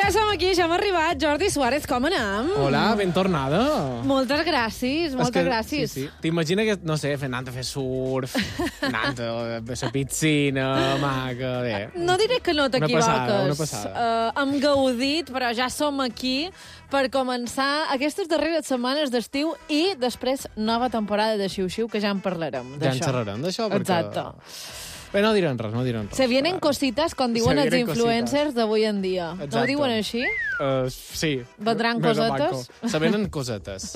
ja som aquí, ja hem arribat. Jordi Suárez, com anem? Hola, ben tornada. Moltes gràcies, moltes gràcies. Sí. T'imagina que, no sé, anant a fer surf, anant a la piscina, maca, bé. No diré que no t'equivoques. Una passada. Hem gaudit, però ja som aquí per començar aquestes darreres setmanes d'estiu i després nova temporada de Xiu-Xiu, que ja en parlarem Ja en xerrarem d'això, perquè... Exacte. Bé, no diran res. Se vienen cositas, com diuen els influencers d'avui en dia. Exacte. No ho diuen així? Sí. Vendran cosetes? Se venen cosetes.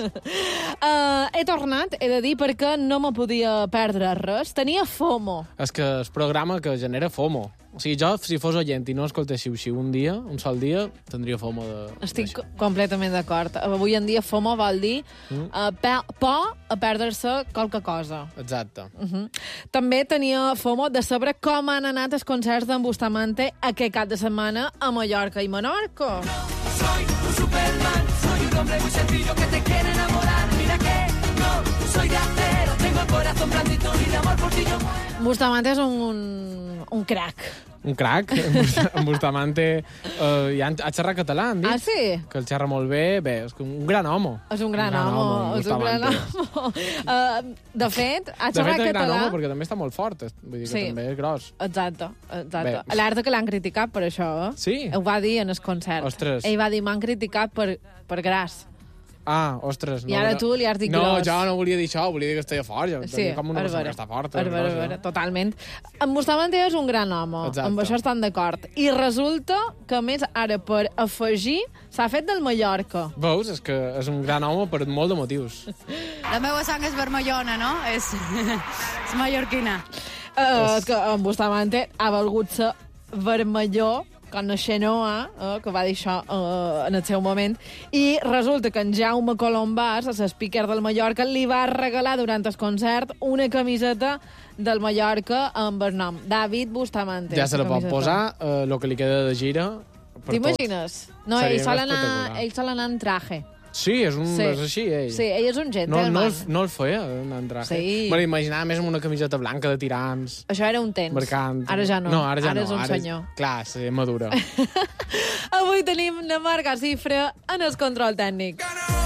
He tornat, he de dir, perquè no me podia perdre res. Tenia FOMO. És que el programa que genera FOMO. O sigui, jo, si fos oient i no escoltés Xiu-Xiu un sol dia, tindria FOMO de... Estic completament d'acord. Avui en dia FOMO vol dir por a perdre-se qualque cosa. Exacte. També tenia FOMO de saber com han anat els concerts d'en Bustamante aquest cap de setmana a Mallorca i Menorca. Soy un Superman, soy un hombre muy sencillo que te quiere enamorar. Mira que no soy de acero, tengo el corazón blandito y de amor por ti yo muero. Bustamante és un crac. Un crac. En Bustamante ja ha xerrat català, han dit. Ah, sí? Que el xerra molt bé. Bé, és un gran home. És un gran home. És un gran home. De fet, ha xerrat català... De fet, és gran home perquè també està molt fort. Vull dir que també és gros. Exacte. Alerta que l'han criticat per això, eh? Sí? Ho va dir en el concert. Ostres. Ell va dir, m'han criticat per gras. Ah, ostres. I ara tu li has dit gros. No, jo no volia dir això, volia dir que estava fort. Sí, com una persona que està forta. Totalment. En Bustamante és un gran home. Exacte. Amb això estan d'acord. I resulta que, a més, ara per afegir, s'ha fet del Mallorca. Veus? És que és un gran home per molt de motius. La meva sang és vermellona, no? És mallorquina. És que en Bustamante ha volgut ser vermelló com a Xenoa, que va dir això en el seu moment, i resulta que en Jaume Colombàs, a l'speaker del Mallorca, li va regalar durant el concert una camiseta del Mallorca amb el nom David Bustamante. Ja se la pot posar, el que li queda de gira. T'imagines? No, ell sol anar en traje. Sí, és així, ell. Sí, ell és un gentleman. No el feia, en traje. Sí. Me l'imaginava més amb una camiseta blanca de tirants. Això era un temps. Mercant. Ara ja no. No, ara ja és un senyor. Clar, sí, madura. Avui tenim la Marga Cifra en el control tècnic.